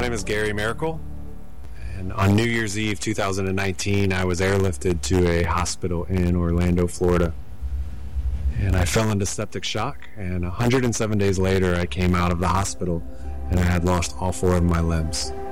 name is Gary Miracle, and on New Year's Eve 2019, I was airlifted to a hospital in Orlando, Florida, and I fell into septic shock, and 107 days later, I came out of the hospital, and I had lost all 4 of my limbs.